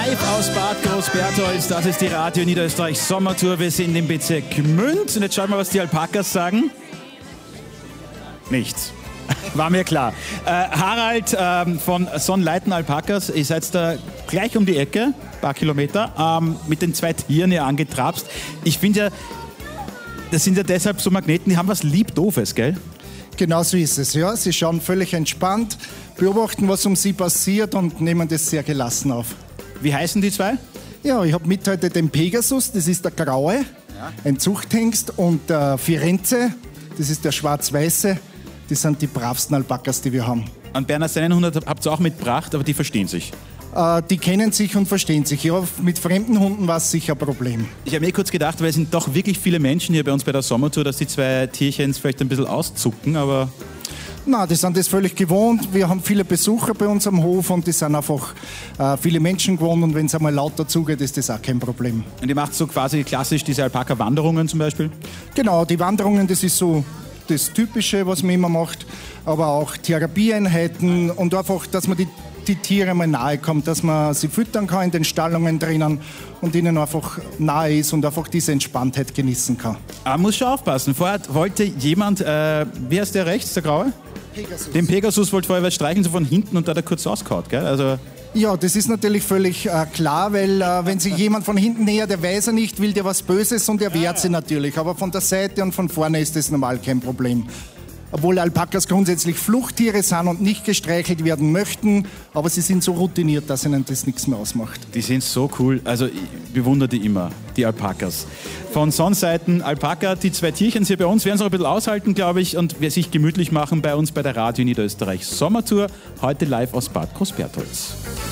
Live aus Bad Großbertholz, das ist die Radio Niederösterreich Sommertour. Wir sind im Bezirk Gmünd und jetzt schauen wir, was die Alpakas sagen. Nichts. War mir klar. Harald von Sonnleiten Alpakas, ihr seid da gleich um die Ecke, ein paar Kilometer, mit den 2 Tieren hier angetrapst. Ich finde ja, das sind ja deshalb so Magneten, die haben was Liebdoofes, gell? Genau so ist es, ja. Sie schauen völlig entspannt, beobachten, was um sie passiert und nehmen das sehr gelassen auf. Wie heißen die 2? Ja, ich habe mit heute den Pegasus, das ist der Graue, ein Zuchthengst, und der Firenze, das ist der Schwarz-Weiße. Das sind die bravsten Alpakas, die wir haben. Einen Berner Sennenhund habt ihr auch mitgebracht, aber die verstehen sich. Die kennen sich und verstehen sich. Ja, mit fremden Hunden war es sicher ein Problem. Ich habe mir kurz gedacht, weil es sind doch wirklich viele Menschen hier bei uns bei der Sommertour, dass die 2 Tierchen vielleicht ein bisschen auszucken, aber... Nein, die sind das völlig gewohnt. Wir haben viele Besucher bei uns am Hof und die sind einfach viele Menschen gewohnt, und wenn es einmal lauter zugeht, ist das auch kein Problem. Und ihr macht so quasi klassisch diese Alpaka-Wanderungen zum Beispiel? Genau, die Wanderungen, das ist so das Typische, was man immer macht, aber auch Therapieeinheiten und einfach, dass man die Tiere mal nahe kommt, dass man sie füttern kann in den Stallungen drinnen und ihnen einfach nahe ist und einfach diese Entspanntheit genießen kann. Aber man muss schon aufpassen. Vorher wollte jemand, wie heißt der rechts, der Graue? Pegasus. Den Pegasus wollte vorher was streichen, so von hinten, und da hat er kurz ausgehauen, gell? Also ja, das ist natürlich völlig klar, weil wenn sich jemand von hinten nähert, der weiß er nicht, will der was Böses und er wehrt sich natürlich. Aber von der Seite und von vorne ist das normal kein Problem. Obwohl Alpakas grundsätzlich Fluchttiere sind und nicht gestreichelt werden möchten, aber sie sind so routiniert, dass ihnen das nichts mehr ausmacht. die sind so cool, also ich bewundere die immer, die Alpakas. Von Sonnseiten Alpaka, die 2 Tierchen hier bei uns, werden es auch ein bisschen aushalten, glaube ich, und wir sich gemütlich machen bei uns bei der Radio Niederösterreich Sommertour, heute live aus Bad Großbertholz.